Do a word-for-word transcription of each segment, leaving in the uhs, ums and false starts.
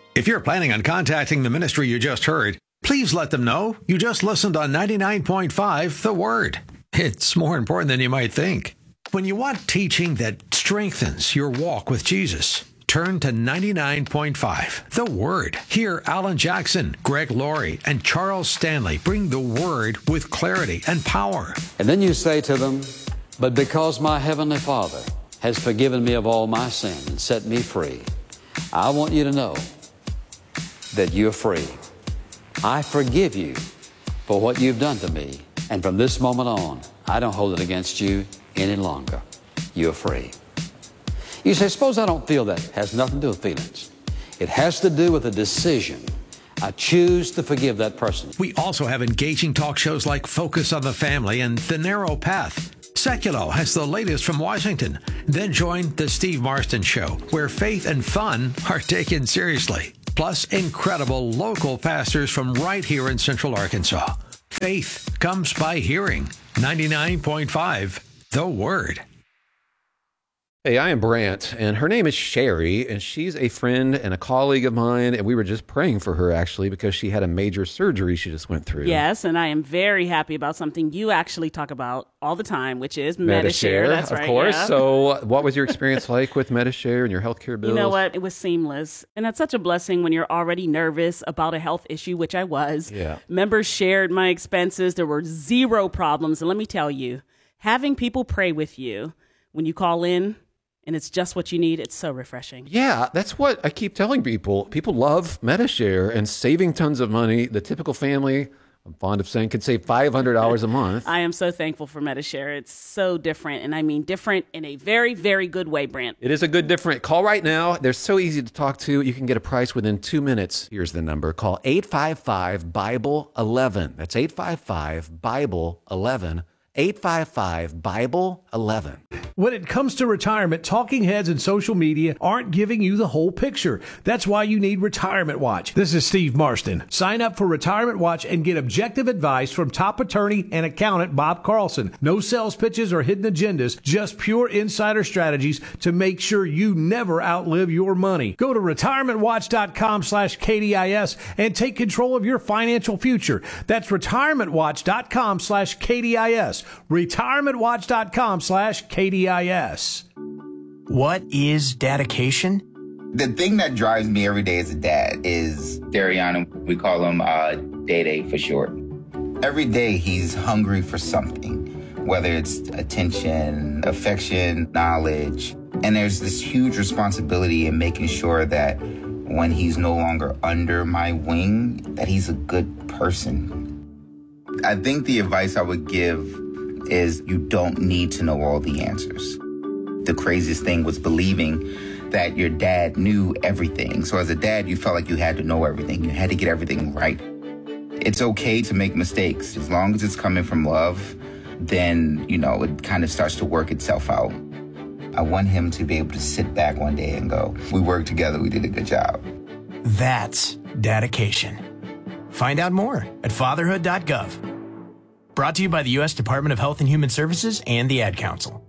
If you're planning on contacting the ministry you just heard, please let them know you just listened on ninety-nine point five The Word. It's more important than you might think. When you want teaching that strengthens your walk with Jesus, turn to ninety-nine point five The Word. Hear Alan Jackson, Greg Laurie, and Charles Stanley bring the Word with clarity and power. And then you say to them, but because my Heavenly Father has forgiven me of all my sin and set me free, I want you to know that you're free. I forgive you for what you've done to me. And from this moment on, I don't hold it against you any longer. You're free. You say, suppose I don't feel that. It has nothing to do with feelings. It has to do with a decision. I choose to forgive that person. We also have engaging talk shows like Focus on the Family and The Narrow Path. Seculo has the latest from Washington. Then join The Steve Marston Show, where faith and fun are taken seriously. Plus, incredible local pastors from right here in Central Arkansas. Faith comes by hearing. ninety-nine point five The Word. Hey, I am Brant, and her name is Sherry, and she's a friend and a colleague of mine, and we were just praying for her, actually, because she had a major surgery she just went through. Yes, and I am very happy about something you actually talk about all the time, which is Medi-Share. That's of right, course. yeah. So what was your experience like with Medi-Share and your healthcare bills? You know what? It was seamless. And that's such a blessing when you're already nervous about a health issue, which I was. Yeah. Members shared my expenses. There were zero problems. And let me tell you, having people pray with you when you call in, and it's just what you need, it's so refreshing. Yeah, that's what I keep telling people. People love Medi-Share and saving tons of money. The typical family, I'm fond of saying, can save five hundred dollars a month. I am so thankful for Medi-Share. It's so different, and I mean different in a very, very good way, Brant. It is a good different. Call right now. They're so easy to talk to. You can get a price within two minutes. Here's the number. Call eight five five Bible eleven. That's eight five five Bible eleven. eight five five Bible eleven. When it comes to retirement, talking heads and social media aren't giving you the whole picture. That's why you need Retirement Watch. This is Steve Marston. Sign up for Retirement Watch and get objective advice from top attorney and accountant Bob Carlson. No sales pitches or hidden agendas, just pure insider strategies to make sure you never outlive your money. Go to retirementwatch.com slash KDIS and take control of your financial future. That's retirementwatch.com slash KDIS. retirementwatch.com slash KDIS. What is dedication? The thing that drives me every day as a dad is Dariana. We call him uh, Day-Day for short. Every day he's hungry for something, whether it's attention, affection, knowledge. And there's this huge responsibility in making sure that when he's no longer under my wing, that he's a good person. I think the advice I would give is you don't need to know all the answers. The craziest thing was believing that your dad knew everything. So as a dad, you felt like you had to know everything. You had to get everything right. It's okay to make mistakes. As long as it's coming from love, then, you know, it kind of starts to work itself out. I want him to be able to sit back one day and go, we worked together, we did a good job. That's dedication. Find out more at fatherhood dot gov. Brought to you by the U S Department of Health and Human Services and the Ad Council.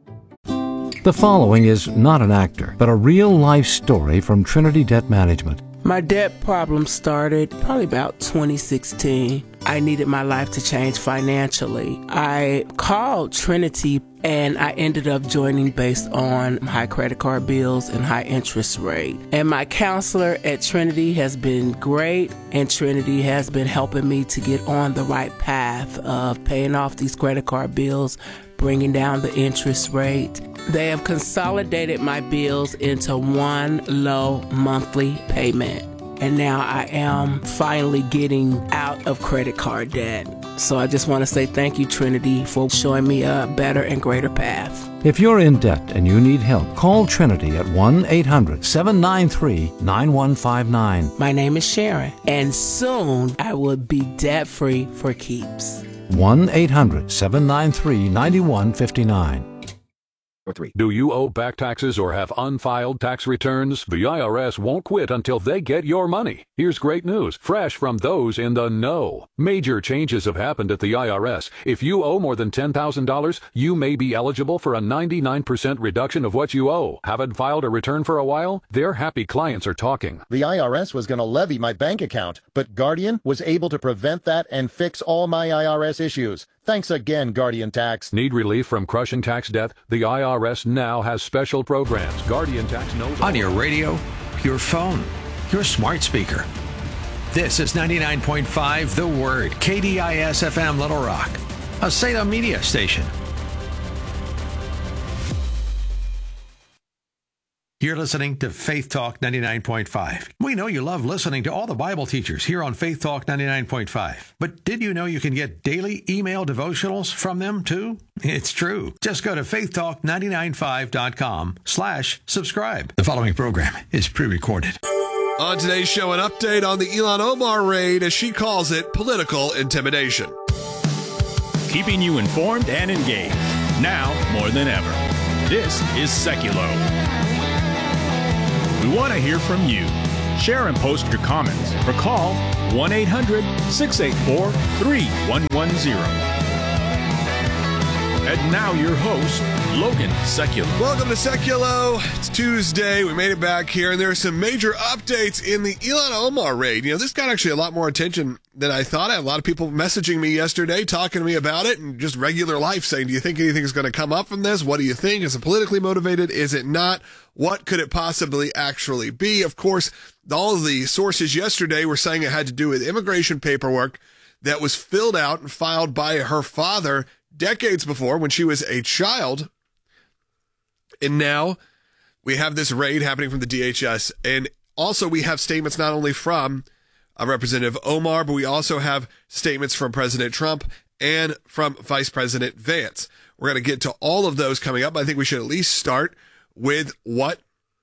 The following is not an actor, but a real-life story from Trinity Debt Management. My debt problem started probably about twenty sixteen. I needed my life to change financially. I called Trinity and I ended up joining based on high credit card bills and high interest rate. And my counselor at Trinity has been great, and Trinity has been helping me to get on the right path of paying off these credit card bills, bringing down the interest rate. They have consolidated my bills into one low monthly payment. And now I am finally getting out of credit card debt. So I just want to say thank you, Trinity, for showing me a better and greater path. If you're in debt and you need help, call Trinity at one eight hundred seven nine three nine one five nine. My name is Sharon, and soon I will be debt-free for keeps. one eight hundred seven nine three nine one five nine. or three. Do you owe back taxes or have unfiled tax returns? The I R S won't quit until they get your money. Here's great news, fresh from those in the know. Major changes have happened at the I R S. If you owe more than ten thousand dollars, you may be eligible for a ninety-nine percent reduction of what you owe. Haven't filed a return for a while? Their happy clients are talking. The I R S was going to levy my bank account, but Guardian was able to prevent that and fix all my I R S issues. Thanks again, Guardian Tax. Need relief from crushing tax debt? The I R S now has special programs. Guardian Tax knows on your radio, your phone, your smart speaker. This is ninety-nine point five The Word, K D I S F M Little Rock, a Salem media station. You're listening to Faith Talk ninety-nine point five. We know you love listening to all the Bible teachers here on Faith Talk ninety-nine point five. But did you know you can get daily email devotionals from them too? It's true. Just go to faith talk nine nine five dot com slash subscribe. The following program is pre-recorded. On today's show, an update on the Ilhan Omar raid, as she calls it, political intimidation. Keeping you informed and engaged, now more than ever. This is Seculo. We want to hear from you. Share and post your comments or call one eight hundred six eight four three one one zero. And now your host, Logan Seculo. Welcome to Seculo. It's Tuesday. We made it back here, and there are some major updates in the Ilhan Omar raid. You know, this got actually a lot more attention than I thought. I had a lot of people messaging me yesterday, talking to me about it, and just regular life saying, do you think anything's going to come up from this? What do you think? Is it politically motivated? Is it not? What could it possibly actually be? Of course, all of the sources yesterday were saying it had to do with immigration paperwork that was filled out and filed by her father decades before when she was a child. And now we have this raid happening from the D H S. And also we have statements not only from uh, Representative Omar, but we also have statements from President Trump and from Vice President Vance. We're going to get to all of those coming up. I think we should at least start with what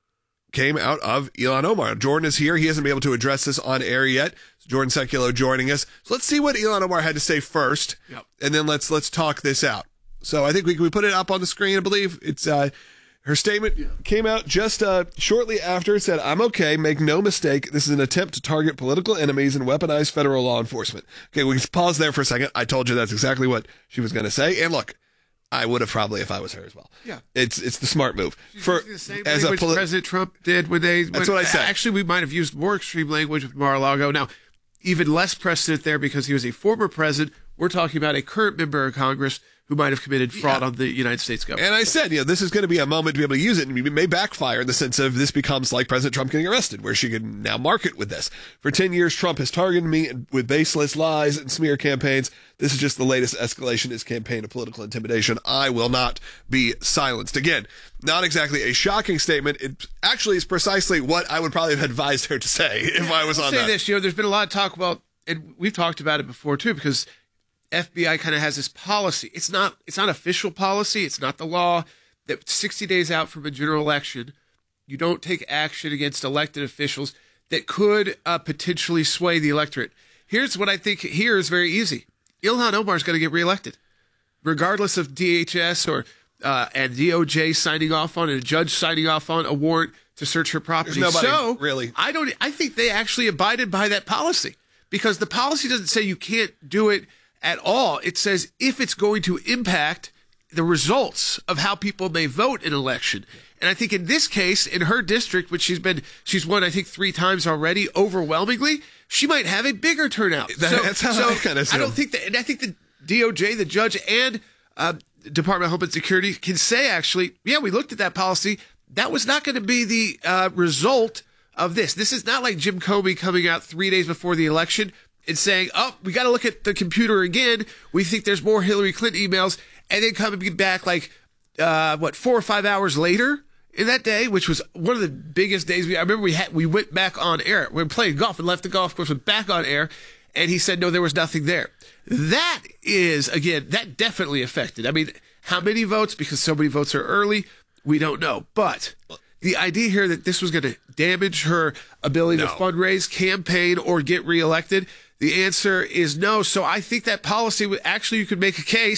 came out of Ilhan Omar. Jordan is here. He hasn't been able to address this on air yet. So Jordan Seculo joining us. So let's see what Ilhan Omar had to say first, yep. and then let's let's talk this out. So I think we can we put it up on the screen. I believe it's uh, her statement yeah. came out just uh, shortly after. It said, "I'm okay. Make no mistake. This is an attempt to target political enemies and weaponize federal law enforcement." Okay, we can pause there for a second. I told you that's exactly what she was going to say. And look, I would have probably if I was her as well. Yeah, it's it's the smart move. She's for the same as language a poli- President Trump did when they. That's when, what I said. Actually, we might have used more extreme language with Mar-a-Lago. Now, even less precedent there because he was a former president. We're talking about a current member of Congress who might have committed fraud yeah. on the United States government. And I said, you know, this is going to be a moment to be able to use it, and it may backfire in the sense of this becomes like President Trump getting arrested, where she can now market with this. For ten years, Trump has targeted me with baseless lies and smear campaigns. This is just the latest escalation in his campaign of political intimidation. I will not be silenced. Again, not exactly a shocking statement. It actually is precisely what I would probably have advised her to say if yeah, I was I'll on say that. This, you know, there's been a lot of talk about, and we've talked about it before too, because F B I kind of has this policy. It's not it's not official policy. It's not the law that sixty days out from a general election, you don't take action against elected officials that could uh, potentially sway the electorate. Here's what I think here is very easy. Ilhan Omar is going to get reelected, regardless of D H S or uh, and D O J signing off on it, a judge signing off on a warrant to search her property. There's nobody so really. I don't. I think they actually abided by that policy because the policy doesn't say you can't do it at all. It says if it's going to impact the results of how people may vote in an election. And I think in this case, in her district, which she's been, she's won, I think, three times already, overwhelmingly, she might have a bigger turnout. That, so, that's how so I kind of I don't think that, and I think the D O J, the judge, and uh, Department of Homeland Security can say, actually, yeah, we looked at that policy. That was not going to be the uh, result of this. This is not like Jim Comey coming out three days before the election and saying, oh, we got to look at the computer again. We think there's more Hillary Clinton emails. And then coming back like, uh, what, four or five hours later in that day, which was one of the biggest days. We, I remember we had, we went back on air. We were playing golf and left the golf course, went back on air. And he said, no, there was nothing there. That is, again, that definitely affected. I mean, how many votes? Because so many votes are early, we don't know. But the idea here that this was going to damage her ability no. to fundraise, campaign, or get reelected, the answer is no. So I think that policy would actually, you could make a case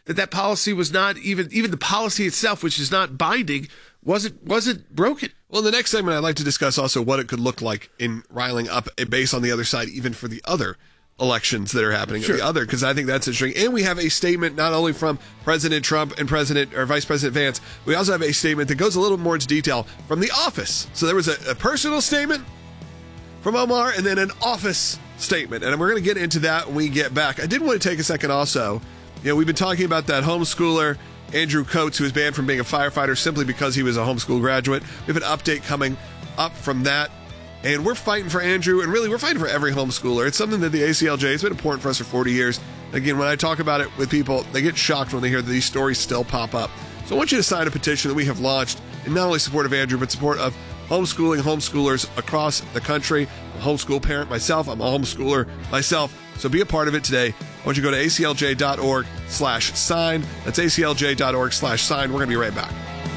that that policy was not even, even the policy itself, which is not binding, wasn't wasn't broken. Well, in the next segment, I'd like to discuss also what it could look like in riling up a base on the other side, even for the other elections that are happening Sure. at the other, because I think that's interesting. And we have a statement not only from President Trump and President or Vice President Vance, we also have a statement that goes a little more into detail from the office. So there was a, a personal statement from Omar and then an office statement. And we're going to get into that when we get back. I did want to take a second also. You know, we've been talking about that homeschooler, Andrew Coates, who was banned from being a firefighter simply because he was a homeschool graduate. We have an update coming up from that. And we're fighting for Andrew, and really we're fighting for every homeschooler. It's something that the A C L J has been important for us for forty years. Again, when I talk about it with people, they get shocked when they hear that these stories still pop up. So I want you to sign a petition that we have launched in not only support of Andrew, but support of homeschooling homeschoolers across the country. I'm a homeschool parent myself. I'm a homeschooler myself. So be a part of it today. I want you to go to A C L J dot org slash sign. That's A C L J dot org slash sign. We're going to be right back.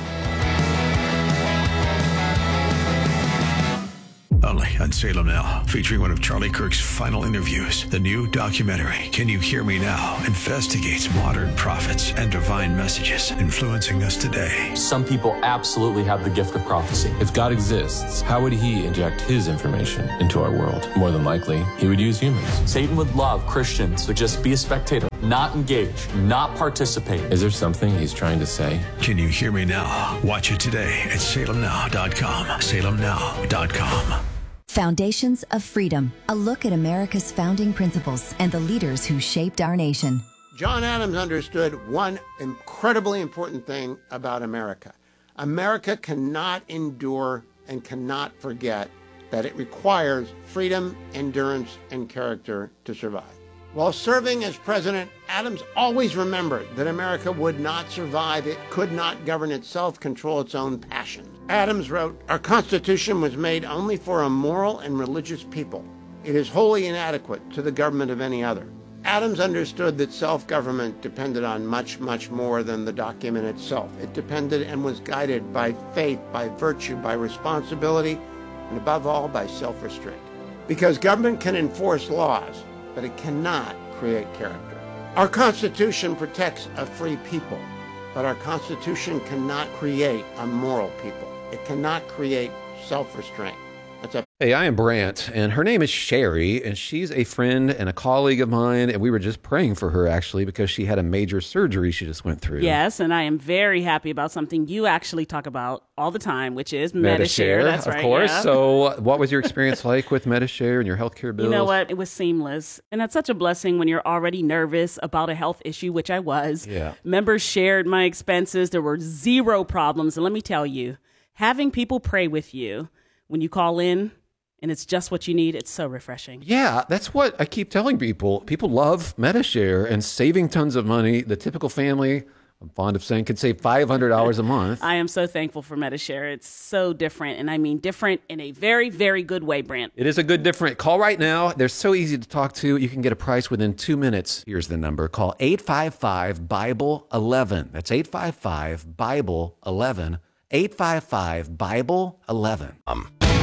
Only on Salem Now, featuring one of Charlie Kirk's final interviews. The new documentary, Can You Hear Me Now?, investigates modern prophets and divine messages influencing us today. Some people absolutely have the gift of prophecy. If God exists, how would he inject his information into our world? More than likely, he would use humans. Satan would love Christians to just be a spectator, not engage, not participate. Is there something he's trying to say? Can You Hear Me Now? Watch it today at salem now dot com. salem now dot com. Foundations of Freedom, a look at America's founding principles and the leaders who shaped our nation. John Adams understood one incredibly important thing about America. America cannot endure and cannot forget that it requires freedom, endurance, and character to survive. While serving as president, Adams always remembered that America would not survive. It could not govern itself, control its own passions. Adams wrote, "Our Constitution was made only for a moral and religious people. It is wholly inadequate to the government of any other." Adams understood that self-government depended on much, much more than the document itself. It depended and was guided by faith, by virtue, by responsibility, and above all, by self-restraint. Because government can enforce laws, but it cannot create character. Our Constitution protects a free people, but our Constitution cannot create a moral people. It cannot create self-restraint. That's a Hey, I am Brant, and her name is Sherry, and she's a friend and a colleague of mine, and we were just praying for her, actually, because she had a major surgery she just went through. Yes, and I am very happy about something you actually talk about all the time, which is Medi-Share. That's of right, course. yeah. So what was your experience like with Medi-Share and your healthcare bills? You know what? It was seamless. And that's such a blessing when you're already nervous about a health issue, which I was. Yeah. Members shared my expenses. There were zero problems. And let me tell you, having people pray with you when you call in, and it's just what you need, it's so refreshing. Yeah, that's what I keep telling people. People love Medi-Share and saving tons of money. The typical family, I'm fond of saying, could save five hundred dollars a month. I am so thankful for Medi-Share. It's so different, and I mean different in a very, very good way, Brant. It is a good different. Call right now. They're so easy to talk to. You can get a price within two minutes. Here's the number. Call eight five five, Bible eleven. That's eight five five, Bible eleven. eight five five, Bible eleven. Um.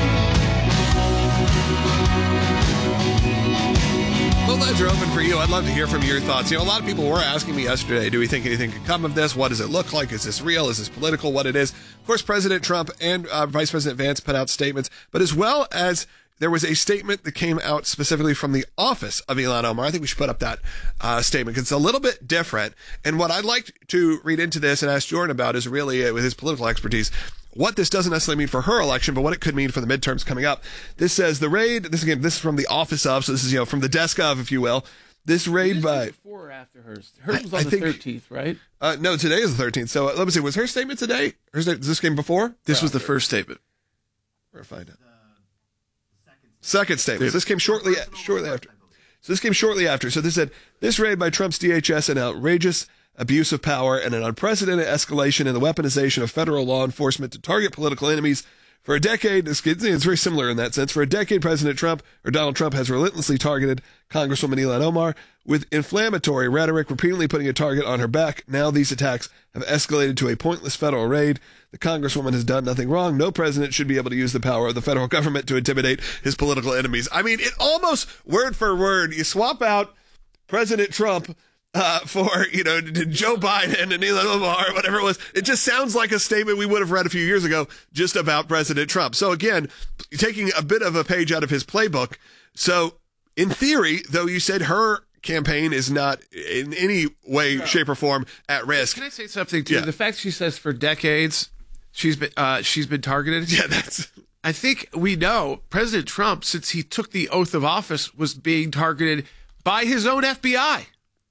Phone lines are open for you. I'd love to hear from your thoughts. You know, a lot of people were asking me yesterday, do we think anything could come of this? What does it look like? Is this real? Is this political? What it is? Of course, President Trump and uh, Vice President Vance put out statements, but as well as there was a statement that came out specifically from the office of Ilhan Omar. I think we should put up that uh, statement because it's a little bit different. And what I'd like to read into this and ask Jordan about is really, uh, with his political expertise, what this doesn't necessarily mean for her election, but what it could mean for the midterms coming up. This says the raid, this again, this is from the office of, so this is, you know, from the desk of, if you will. This raid by... Before or after hers? Hers was on I the think, thirteenth, right? Uh, no, today is the thirteenth. So uh, let me see, was her statement today? Her sta- this came before? This was the first statement. Where to find it? Second statement. So this came shortly shortly after. So this came shortly after. So this said, this raid by Trump's D H S an outrageous abuse of power and an unprecedented escalation in the weaponization of federal law enforcement to target political enemies. For a decade, it's very similar in that sense. For a decade, President Trump, or Donald Trump, has relentlessly targeted Congresswoman Ilhan Omar with inflammatory rhetoric, repeatedly putting a target on her back. Now these attacks have escalated to a pointless federal raid. The Congresswoman has done nothing wrong. No president should be able to use the power of the federal government to intimidate his political enemies. I mean, it almost word for word, you swap out President Trump uh, for, you know, Joe Biden and Ilhan Omar, whatever it was. It just sounds like a statement we would have read a few years ago just about President Trump. So again, taking a bit of a page out of his playbook. So in theory, though, you said her campaign is not in any way, no. shape, or form at risk. Can I say something too? Yeah. The fact she says for decades she's been uh, she's been targeted. Yeah, that's. I think we know President Trump, since he took the oath of office, was being targeted by his own F B I,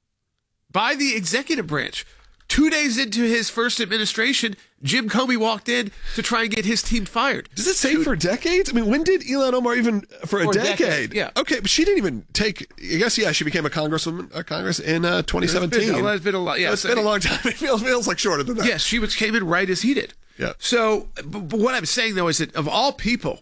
by the executive branch. Two days into his first administration, Jim Comey walked in to try and get his team fired. Does it say Two, for decades? I mean, when did Ilhan Omar even, for a, for a decade? decade? Yeah. Okay, but she didn't even take, I guess, yeah, she became a congresswoman, a Congress in uh, twenty seventeen. It's been, it's been a lot. Yeah, it's so been a long time. It feels, feels like shorter than that. Yes, she was, came in right as he did. Yeah. So, but, but what I'm saying, though, is that of all people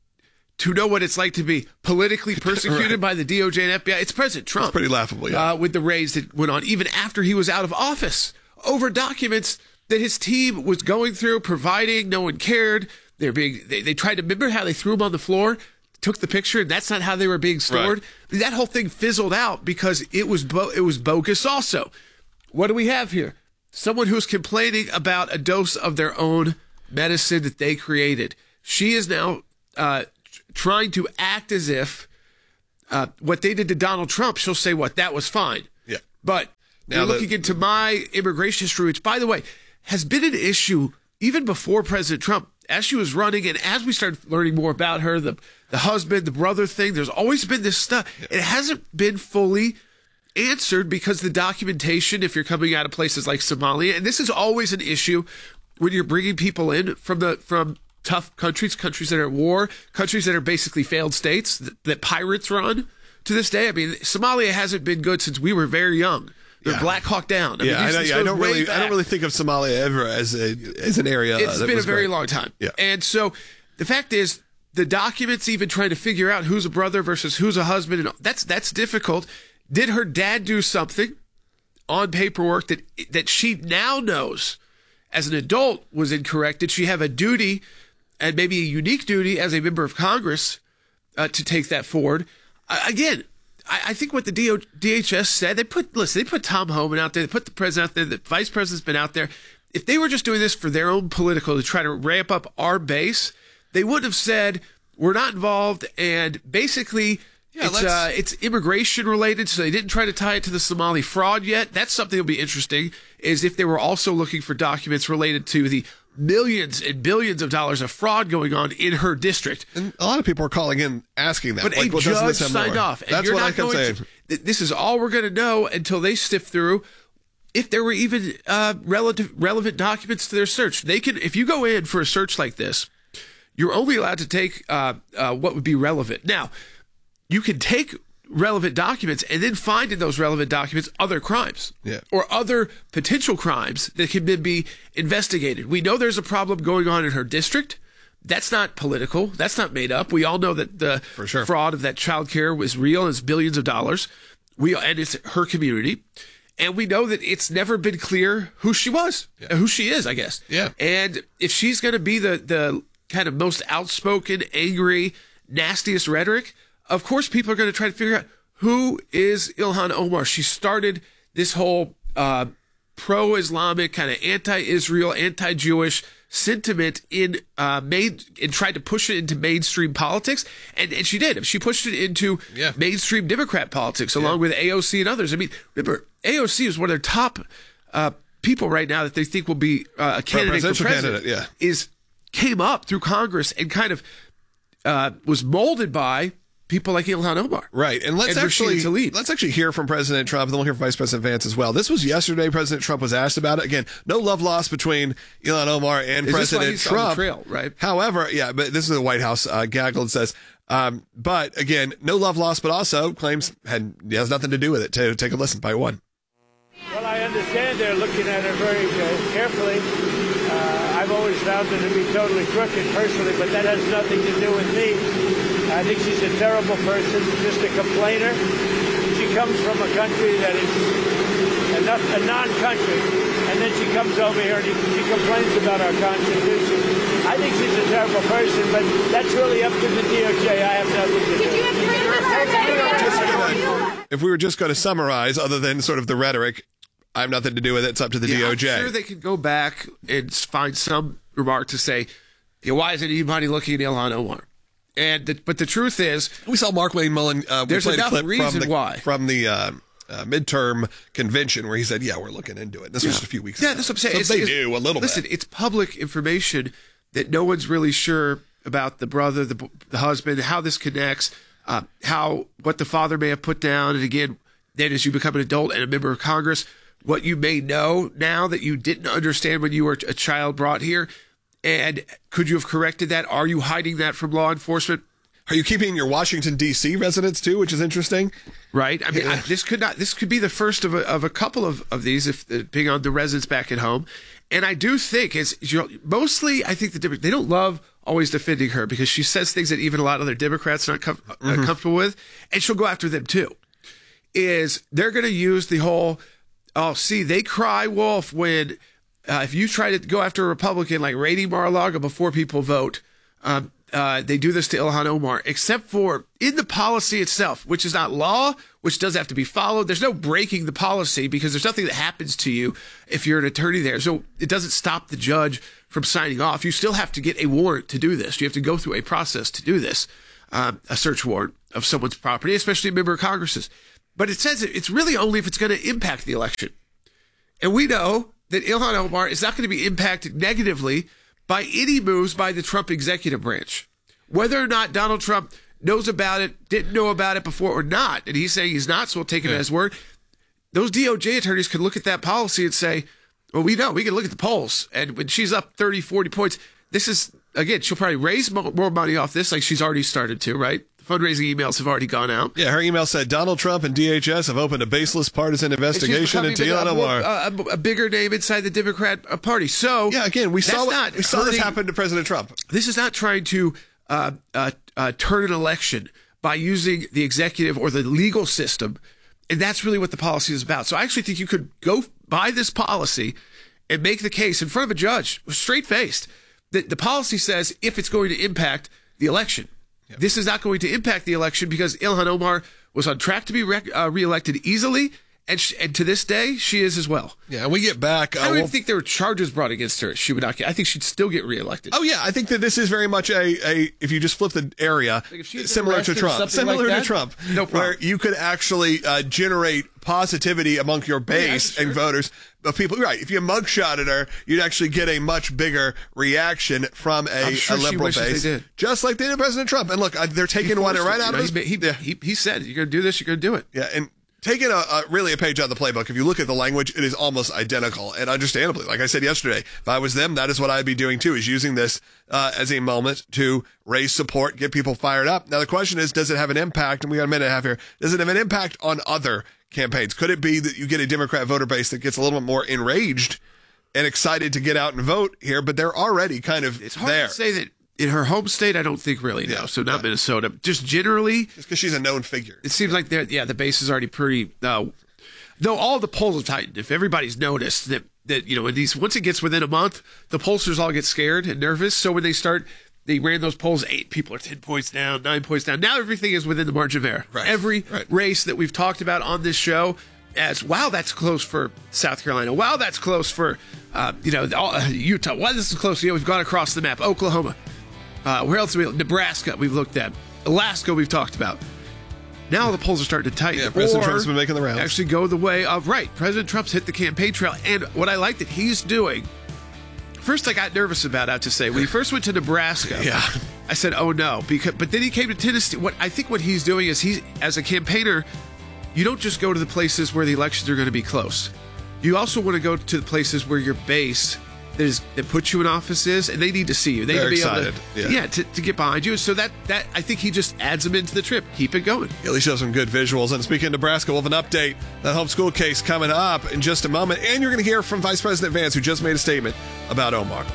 to know what it's like to be politically persecuted right. by the D O J and F B I, it's President Trump. It's pretty laughable, yeah. Uh, with the raids that went on, even after he was out of office, over documents that his team was going through, providing. No one cared. They're being. They, they tried to remember how they threw him on the floor, took the picture, and that's not how they were being stored. Right. That whole thing fizzled out because it was bo- it was bogus. Also, what do we have here? Someone who's complaining about a dose of their own medicine that they created. She is now uh, trying to act as if uh, what they did to Donald Trump. She'll say, "What that was fine." Yeah, but. Now You're looking the, into my immigration history, which, by the way, has been an issue even before President Trump, as she was running, and as we started learning more about her, the the husband, the brother thing, there's always been this stuff. It hasn't been fully answered because the documentation, if you're coming out of places like Somalia, and this is always an issue when you're bringing people in from the from tough countries, countries that are at war, countries that are basically failed states that, that pirates run to this day. I mean, Somalia hasn't been good since we were very young. Yeah. Black Hawk Down. I yeah, mean, I, know, yeah I don't really, back. I don't really think of Somalia ever as a as an area. It's that been a was very great. long time. Yeah, and so the fact is, the documents even trying to figure out who's a brother versus who's a husband, and that's that's difficult. Did her dad do something on paperwork that that she now knows as an adult was incorrect? Did she have a duty, and maybe a unique duty as a member of Congress, uh, to take that forward? Uh, again. I think what the D H S said, they put, listen, they put Tom Homan out there, they put the president out there, the vice president's been out there. If they were just doing this for their own political, to try to ramp up our base, they wouldn't have said, we're not involved, and basically yeah, it's, uh, it's immigration related, so they didn't try to tie it to the Somali fraud yet. That's something that'll be interesting, is if they were also looking for documents related to the millions and billions of dollars of fraud going on in her district. And a lot of people are calling in asking that. But like, a well, judge signed more? off. And That's you're what not I kept saying. To, this is all we're going to know until they sift through if there were even uh, relative, relevant documents to their search. They can, if you go in for a search like this, you're only allowed to take uh, uh, what would be relevant. Now, you can take relevant documents and then find in those relevant documents other crimes yeah. or other potential crimes that can then be investigated. We know there's a problem going on in her district. That's not political. That's not made up. We all know that the For sure. fraud of that child care was real and it's billions of dollars. We and it's her community. And we know that it's never been clear who she was, yeah. who she is, I guess. Yeah. And if she's going to be the, the kind of most outspoken, angry, nastiest rhetoric, of course, people are going to try to figure out who is Ilhan Omar. She started this whole uh, pro-Islamic, kind of anti-Israel, anti-Jewish sentiment in uh, main and tried to push it into mainstream politics, and, and she did. She pushed it into yeah. mainstream Democrat politics, along yeah. with A O C and others. I mean, remember, A O C is one of their top uh, people right now that they think will be uh, a candidate for president. Candidate, yeah. Is came up through Congress and kind of uh, was molded by people like Ilhan Omar. Right. And let's and actually let's actually hear from President Trump, and then we'll hear from Vice President Vance as well. This was yesterday. President Trump was asked about it. Again, no love lost between Ilhan Omar and is President this why he's Trump. On the trail, right? However, yeah, but this is the White House uh, gaggled says, um, but again, no love lost, but also claims had has nothing to do with it. To take a listen by one. Well, I understand they're looking at her very uh, carefully. Uh, I've always found her to be totally crooked personally, but that has nothing to do with me. I think she's a terrible person, just a complainer. She comes from a country that is a, a non-country, and then she comes over here and she complains about our Constitution. I think she's a terrible person, but that's really up to the D O J. I have nothing to do. Did you agree with her? If we were just going to summarize, other than sort of the rhetoric, I have nothing to do with it. It's up to the yeah, D O J. I'm sure they could go back and find some remark to say, yeah, why isn't anybody looking at Ilhan Omar? And the, but the truth is, we saw Mark Wayne Mullen. Uh, there's enough clip reason from the, why from the uh, uh, midterm convention where he said, "Yeah, we're looking into it." This yeah. was just a few weeks. Yeah, ago. that's what I'm saying. So it's, they it's, do a little listen, bit. Listen, it's public information that no one's really sure about the brother, the, the husband, how this connects, uh, how what the father may have put down, and again, then as you become an adult and a member of Congress, what you may know now that you didn't understand when you were a child brought here. And could you have corrected that? Are you hiding that from law enforcement? Are you keeping your Washington, D C residence too, which is interesting? Right. I mean, yeah. I, this could not. This could be the first of a, of a couple of, of these, if uh, being on the residents back at home. And I do think it's you know, mostly. I think the Democrats, they don't love always defending her because she says things that even a lot of other Democrats are not com- mm-hmm. uh, comfortable with, and she'll go after them too. Is they're going to use the whole, oh, see, they cry wolf when. Uh, if you try to go after a Republican like Rainey Mar-a-Lago before people vote, um, uh, they do this to Ilhan Omar, except for in the policy itself, which is not law, which does have to be followed. There's no breaking the policy because there's nothing that happens to you if you're an attorney there. So it doesn't stop the judge from signing off. You still have to get a warrant to do this. You have to go through a process to do this, um, a search warrant of someone's property, especially a member of Congress's. But it says it's really only if it's going to impact the election. And we know that Ilhan Omar is not going to be impacted negatively by any moves by the Trump executive branch. Whether or not Donald Trump knows about it, didn't know about it before or not, and he's saying he's not, so we'll take it yeah. at his word, those D O J attorneys could look at that policy and say, well, we know, we can look at the polls, and when she's up thirty, forty points, this is, again, she'll probably raise more money off this like she's already started to, right? Fundraising emails have already gone out. Yeah, her email said Donald Trump and D H S have opened a baseless partisan investigation into Ilhan Omar. A, a bigger name inside the Democrat Party. So yeah, again, we saw not we saw hurting, this happen to President Trump. This is not trying to uh, uh, uh, turn an election by using the executive or the legal system, and that's really what the policy is about. So I actually think you could go by this policy and make the case in front of a judge, straight faced, that the policy says if it's going to impact the election. Yep. This is not going to impact the election because Ilhan Omar was on track to be re- uh, reelected easily, and, sh- and to this day, she is as well. Yeah, and we get back. Uh, I don't we'll... even think there were charges brought against her. She would not get, I think she'd still get reelected. Oh, yeah. I think that this is very much a, a if you just flip the area, similar to Trump. Similar like to Trump. No problem. Where you could actually uh, generate positivity among your base yeah, sure. and voters. Of people, right? If you mugshotted her, you'd actually get a much bigger reaction from a, sure a liberal base, they did. Just like they did President Trump. And look, they're taking one right out you know, of his. He, he, yeah. he, he said, "You're going to do this. You're going to do it." Yeah, and taking a, a really a page out of the playbook. If you look at the language, it is almost identical, and understandably, like I said yesterday, if I was them, that is what I'd be doing too. Is using this uh, as a moment to raise support, get people fired up. Now the question is, does it have an impact? And we got a minute and a half here. Does it have an impact on other campaigns? Could it be that you get a Democrat voter base that gets a little bit more enraged and excited to get out and vote here, but they're already kind of it's hard there. To say that in her home state, I don't think really, no. Yeah, so not yeah. Minnesota. Just generally. Just because she's a known figure. It seems like, they're yeah, the base is already pretty, uh, though all the polls have tightened. If everybody's noticed that, that you know, in these, once it gets within a month, the pollsters all get scared and nervous. So when they start, they ran those polls, eight people are ten points down, nine points down. Now everything is within the margin of error. Right. Every right. race that we've talked about on this show, as wow, that's close for South Carolina. Wow, that's close for uh, you know all, uh, Utah. Wow, this is close. You know, we've gone across the map. Oklahoma. Uh, where else? Have we, Nebraska. We've looked at. Alaska. We've talked about. Now the polls are starting to tighten. Yeah, President or Trump's been making the rounds. Actually, go the way of right. President Trump's hit the campaign trail, and what I like that he's doing. First, I got nervous about. I have to say, when he first went to Nebraska, yeah. I said, "Oh no!" Because, but then he came to Tennessee. What I think what he's doing is he's as a campaigner. You don't just go to the places where the elections are going to be close. You also want to go to the places where your base that, is, that puts you in office is, and they need to see you. They They're need to be excited. able to, yeah, yeah to, to get behind you. So that, that I think he just adds them into the trip. Keep it going. At least show some good visuals. And speaking of Nebraska, we'll have an update. The homeschool case coming up in just a moment. And you're going to hear from Vice President Vance, who just made a statement about Omar.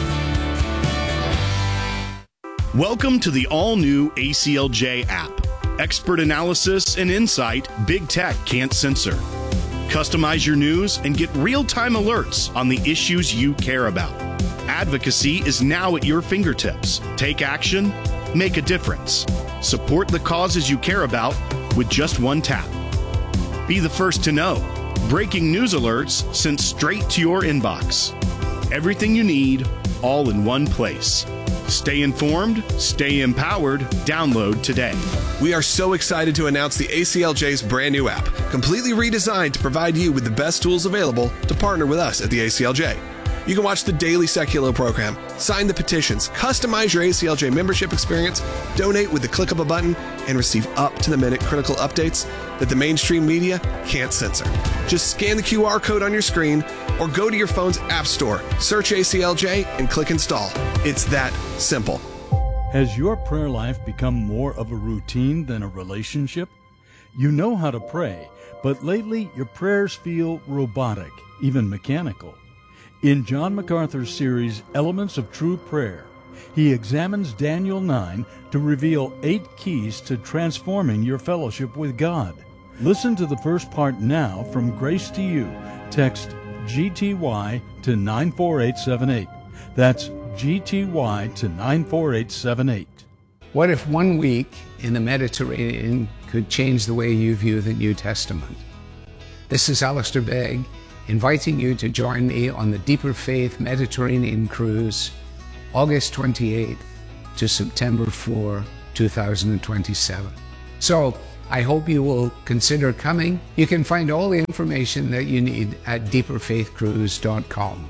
Welcome to the all-new A C L J app. Expert analysis and insight big tech can't censor. Customize your news and get real-time alerts on the issues you care about. Advocacy is now at your fingertips. Take action, make a difference. Support the causes you care about with just one tap. Be the first to know. Breaking news alerts sent straight to your inbox. Everything you need, all in one place. Stay informed, stay empowered. Download today. We are so excited to announce the A C L J's brand new app, completely redesigned to provide you with the best tools available to partner with us at the A C L J. You can watch the daily Seculo program, sign the petitions, customize your A C L J membership experience, donate with the click of a button, and receive up-to-the-minute critical updates that the mainstream media can't censor. Just scan the Q R code on your screen or go to your phone's app store, search A C L J, and click install. It's that simple. Has your prayer life become more of a routine than a relationship? You know how to pray, but lately your prayers feel robotic, even mechanical. In John MacArthur's series, Elements of True Prayer, he examines Daniel nine to reveal eight keys to transforming your fellowship with God. Listen to the first part now from Grace to You. Text G T Y to nine four eight seven eight. That's G T Y to nine four eight seven eight. What if one week in the Mediterranean could change the way you view the New Testament? This is Alistair Begg, inviting you to join me on the Deeper Faith Mediterranean Cruise, August twenty-eighth to September fourth, two thousand twenty-seven. So, I hope you will consider coming. You can find all the information that you need at deeper faith cruise dot com.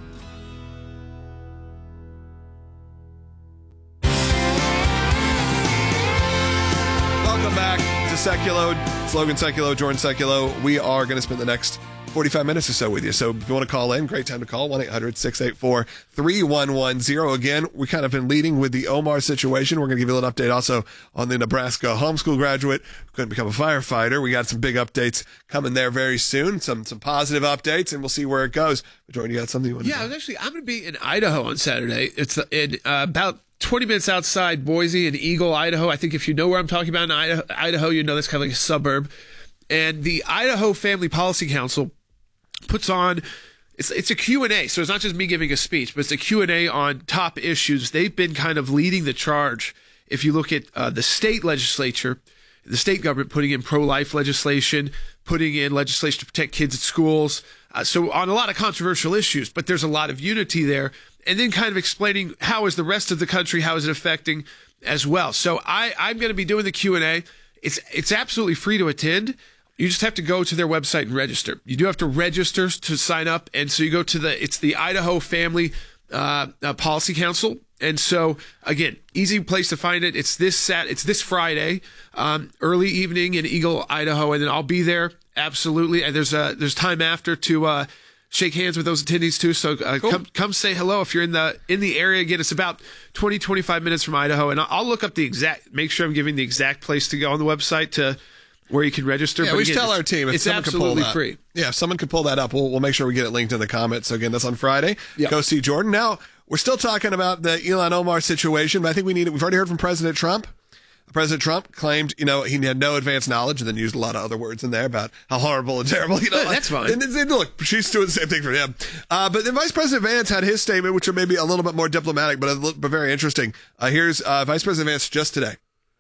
Welcome back to Seculo. It's Logan Seculo, Jordan Seculo. We are going to spend the next forty-five minutes or so with you. So if you want to call in, great time to call, one eight hundred six eight four three one one zero. Again, we kind of been leading with the Omar situation. We're going to give you a little update also on the Nebraska homeschool graduate who couldn't become a firefighter. We got some big updates coming there very soon, some some positive updates, and we'll see where it goes. But Jordan, you got something you want to Yeah, I was actually, I'm going to be in Idaho on Saturday. It's in uh, about twenty minutes outside Boise in Eagle, Idaho. I think if you know where I'm talking about in Idaho, Idaho you know that's kind of like a suburb. And the Idaho Family Policy Council puts on, it's it's a Q and A, so it's not just me giving a speech, but it's a Q and A on top issues. They've been kind of leading the charge. If you look at uh, the state legislature, the state government putting in pro-life legislation, putting in legislation to protect kids at schools, uh, so on a lot of controversial issues, but there's a lot of unity there, and then kind of explaining how is the rest of the country, how is it affecting as well. So I, I'm going to be doing the Q and A. It's it's absolutely free to attend. You just have to go to their website and register. You do have to register to sign up. And so you go to the, it's the Idaho Family uh, uh, Policy Council. And so again, easy place to find it. It's this Sat, it's this Friday, um, early evening in Eagle, Idaho. And then I'll be there. Absolutely. And there's uh there's time after to, uh, shake hands with those attendees too. So uh, cool. come come say hello if you're in the in the area. Again, it's about twenty, twenty-five minutes from Idaho. And I'll, I'll look up the exact, make sure I'm giving the exact place to go on the website to, where you can register. Yeah, but we again, should tell our team if it's someone absolutely can pull that. free. Yeah, if someone can pull that up, we'll, we'll make sure we get it linked in the comments. So again, that's on Friday. Yep. Go see Jordan. Now, we're still talking about the Ilhan Omar situation, but I think we need, we've already heard from President Trump. President Trump claimed, you know, he had no advanced knowledge and then used a lot of other words in there about how horrible and terrible, you know. Yeah, that's fine. And, and look, she's doing the same thing for him. Uh, but then Vice President Vance had his statement, which are maybe a little bit more diplomatic, but, a, but very interesting. Uh, here's uh, Vice President Vance just today.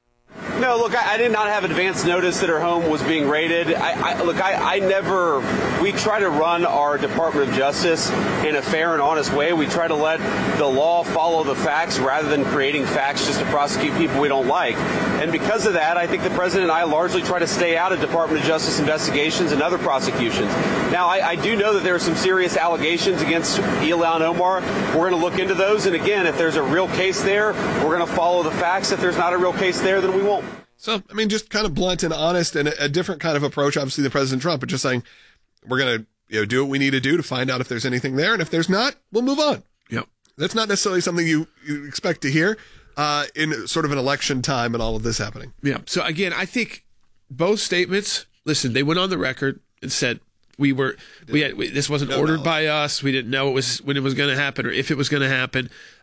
No, look, I, I did not have advance notice that her home was being raided. I, I, look, I, I never, we try to run our Department of Justice in a fair and honest way. We try to let the law follow the facts rather than creating facts just to prosecute people we don't like. And because of that, I think the President and I largely try to stay out of Department of Justice investigations and other prosecutions. Now, I, I do know that there are some serious allegations against Ilhan Omar. We're going to look into those. And again, if there's a real case there, we're going to follow the facts. If there's not a real case there, then we won't. So, I mean, just kind of blunt and honest and a, a different kind of approach, obviously, than President Trump, but just saying we're going to you know, do what we need to do to find out if there's anything there. And if there's not, we'll move on. Yep. That's not necessarily something you, you expect to hear uh, in sort of an election time and all of this happening. Yeah. So, again, I think both statements, listen, they went on the record and said, we were, we had, we, this wasn't no ordered knowledge. by us. We didn't know it was when it was going to happen or if it was going to happen.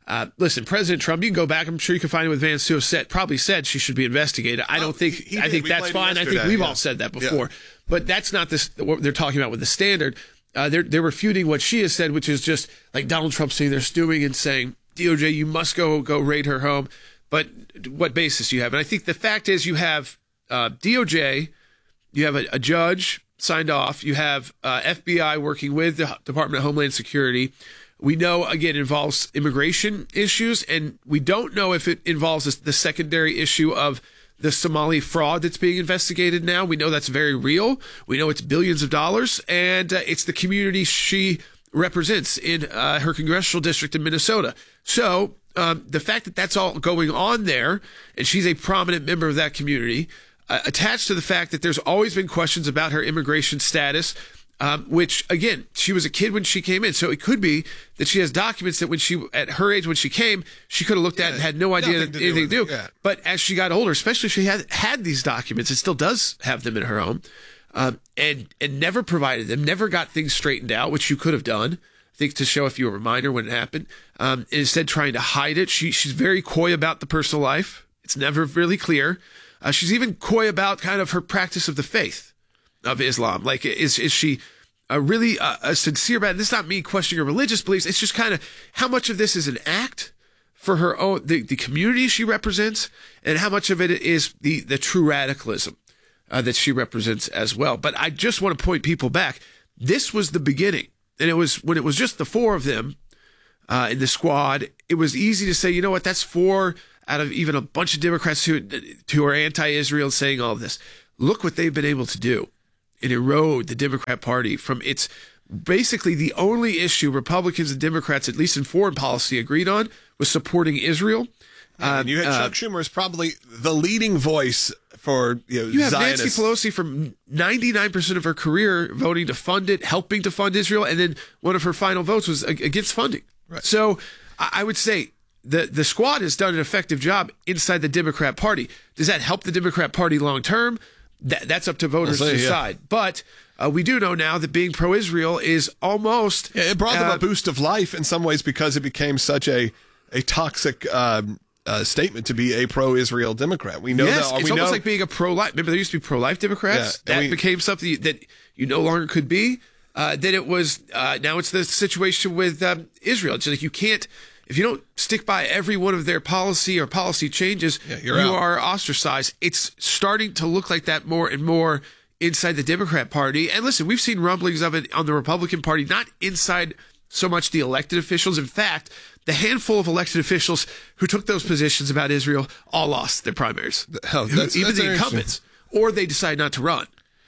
Uh, listen, President Trump, you can go back. I'm sure you can find it with Vance too. Have said, probably said she should be investigated. I don't think. he I did. think We that's played it fine. I think yesterday, we've yeah. all said that Yeah. before. But that's not this what they're talking about with the standard. Uh, they're they're refuting what she has said, which is just like Donald Trump saying they're stewing and saying D O J, you must go go raid her home. But what basis do you have? And I think the fact is you have uh, D O J, you have a, a judge signed off, you have uh, F B I working with the Department of Homeland Security. We know, again, it involves immigration issues, and we don't know if it involves the secondary issue of the Somali fraud that's being investigated now. We know that's very real. We know it's billions of dollars, and uh, it's the community she represents in uh, her congressional district in Minnesota. So um, the fact that that's all going on there, and she's a prominent member of that community, uh, attached to the fact that there's always been questions about her immigration status, Um, which, again, she was a kid when she came in. So it could be that she has documents that when she, at her age, when she came, she could have looked at and had no idea nothing that to do anything to with do. it, yeah. But as she got older, especially if she had had these documents, it still does have them in her home, um, and, and never provided them, never got things straightened out, which you could have done, I think, to show if you were a minor when it happened. Um, and instead trying to hide it. She, she's very coy about the personal life. It's never really clear. Uh, she's even coy about kind of her practice of the faith of Islam. Like, is, is she... Uh, really uh, a sincere about it. This is not me questioning her religious beliefs. It's just kind of how much of this is an act for her own, the, the community she represents, and how much of it is the, the true radicalism uh, that she represents as well. But I just want to point people back. This was the beginning. And it was when it was just the four of them uh, in the squad, it was easy to say, you know what, that's four out of even a bunch of Democrats who, who are anti-Israel saying all of this. Look what they've been able to do. It erode the Democrat Party from its basically the only issue Republicans and Democrats, at least in foreign policy, agreed on was supporting Israel. Yeah, and you had uh, Chuck Schumer as probably the leading voice for you know You have Zionists. Nancy Pelosi from ninety-nine percent of her career voting to fund it, helping to fund Israel, and then one of her final votes was against funding. Right. So I would say the the squad has done an effective job inside the Democrat Party. Does that help the Democrat Party long term? That, that's up to voters We'll see, to yeah. decide. But uh, we do know now that being pro-Israel is almost... Yeah, it brought them uh, a boost of life in some ways because it became such a a toxic um, uh, statement to be a pro-Israel Democrat. We know yes, that. it's we almost know, like being a pro-life. Remember, there used to be pro-life Democrats. Yeah, and that we- became something that you no longer could be. Uh, then it was... Uh, now it's the situation with um, Israel. It's like you can't... If you don't stick by every one of their policy or policy changes, Yeah, you're you out. are ostracized. It's starting to look like that more and more inside the Democrat Party. And listen, we've seen rumblings of it on the Republican Party, not inside so much the elected officials. In fact, the handful of elected officials who took those positions about Israel all lost their primaries. Hell, that's- Even that's the interesting. incumbents, or they decide not to run.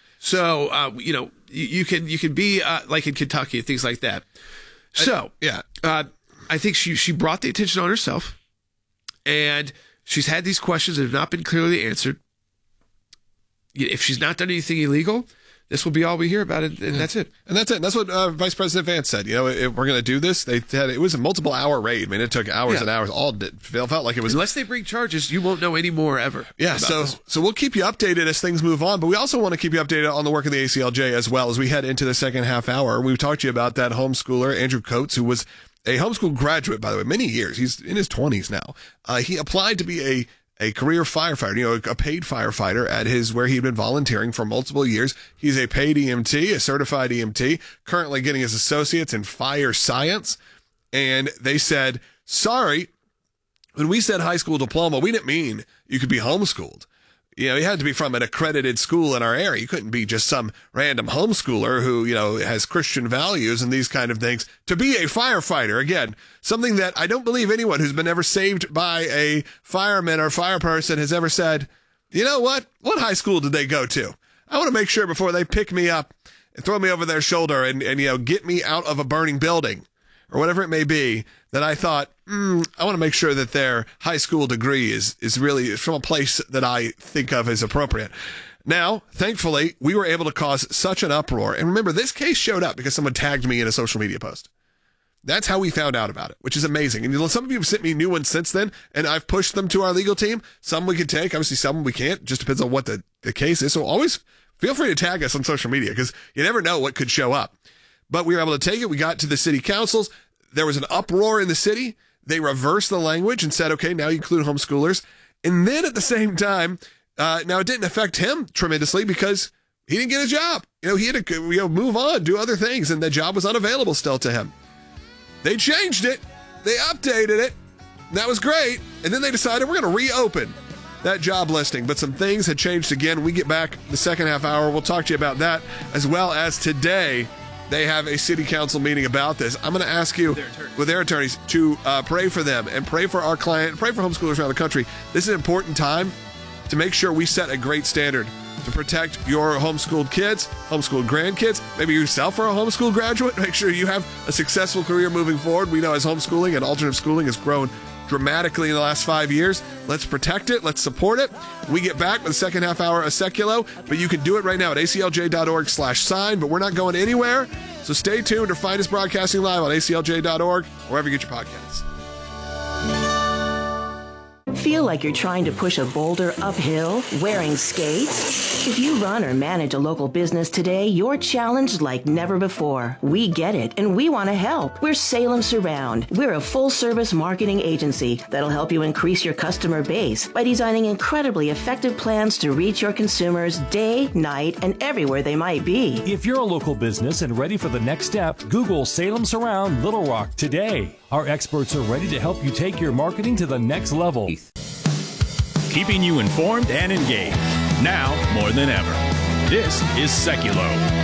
So, uh, you know, you, you can you can be uh, like in Kentucky and things like that. So, yeah. Uh, I think she she brought the attention on herself, and she's had these questions that have not been clearly answered. If she's not done anything illegal, this will be all we hear about it, and that's it. And that's it. And that's what uh, Vice President Vance said. You know, if we're going to do this, they had it was a multiple hour raid. I mean, it took hours Yeah. and hours. All did, felt felt like it was. Unless they bring charges, you won't know any more ever. Yeah, about so this. so we'll keep you updated as things move on, but we also want to keep you updated on the work of the A C L J as well as we head into the second half hour. We've talked to you about that homeschooler, Andrew Coates, who was a homeschool graduate, by the way, many years. He's in his twenties now. Uh, he applied to be a a career firefighter, you know, a paid firefighter at his, where he'd been volunteering for multiple years. He's a paid E M T, a certified E M T, currently getting his associates in fire science. And they said, sorry, when we said high school diploma, we didn't mean you could be homeschooled. You know, you had to be from an accredited school in our area. You couldn't be just some random homeschooler who, you know, has Christian values and these kind of things. To be a firefighter, again, something that I don't believe anyone who's been ever saved by a fireman or fire person has ever said, you know what? What high school did they go to? I want to make sure before they pick me up and throw me over their shoulder and, and you know, get me out of a burning building or whatever it may be, that I thought, mm, I want to make sure that their high school degree is, is really from a place that I think of as appropriate. Now, thankfully, we were able to cause such an uproar. And remember, this case showed up because someone tagged me in a social media post. That's how we found out about it, which is amazing. And you know, some of you have sent me new ones since then, and I've pushed them to our legal team. Some we can take, obviously some we can't. Just depends on what the, the case is. So always feel free to tag us on social media because you never know what could show up. But we were able to take it. We got to the city councils. There was an uproar in the city. they reversed the language and said, okay, now you include homeschoolers. And then at the same time, uh, now it didn't affect him tremendously because he didn't get a job. You know, he had to you know, move on, do other things, and the job was unavailable still to him. They changed it. They updated it. And that was great. And then they decided we're going to reopen that job listing. But some things had changed again. We get back the second half hour. We'll talk to you about that, as well as today they have a city council meeting about this. I'm going to ask you, their with their attorneys, to uh, pray for them and pray for our client, pray for homeschoolers around the country. This is an important time to make sure we set a great standard to protect your homeschooled kids, homeschooled grandkids. Maybe yourself are a homeschool graduate. Make sure you have a successful career moving forward. We know as homeschooling and alternate schooling has grown dramatically in the last five years. Let's protect it. Let's support it. We get back with the second half hour of Seculo, but you can do it right now at A C L J dot org slash sign, but we're not going anywhere. So stay tuned or find us broadcasting live on A C L J dot org, wherever you get your podcasts. Feel like you're trying to push a boulder uphill wearing skates? If you run or manage a local business today, you're challenged like never before. We get it, and we want to help. We're Salem Surround. We're a full-service marketing agency that'll help you increase your customer base by designing incredibly effective plans to reach your consumers day, night, and everywhere they might be. If you're a local business and ready for the next step, Google Salem Surround Little Rock today. Our experts are ready to help you take your marketing to the next level. Keeping you informed and engaged. Now more than ever. This is Seculo.